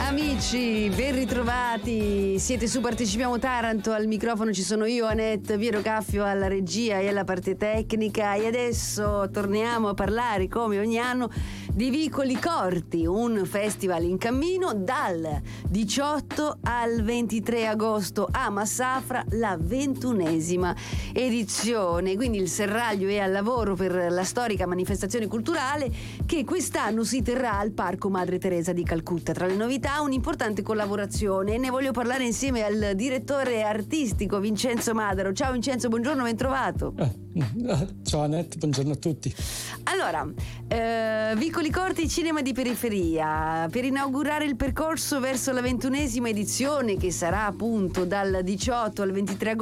Amici, ben ritrovati. Siete su Partecipiamo Taranto, al microfono ci sono io, Annette, Piero Caffio alla regia e alla parte tecnica, e adesso torniamo a parlare come ogni anno di Vicoli Corti, un festival in cammino dal 18 al 23 agosto a Massafra, la 21ª edizione. Quindi il serraglio è al lavoro per la storica manifestazione culturale che quest'anno si terrà al Parco Madre Teresa di Calcutta. Tra le novità un'importante collaborazione, e ne voglio parlare insieme al direttore artistico Vincenzo Madaro. Ciao Vincenzo, buongiorno, ben trovato. Ciao Annette, buongiorno a tutti. Allora, Vicoli Corti, cinema di periferia, per inaugurare il percorso verso la 21ª edizione, che sarà appunto dal 18 al 23 agosto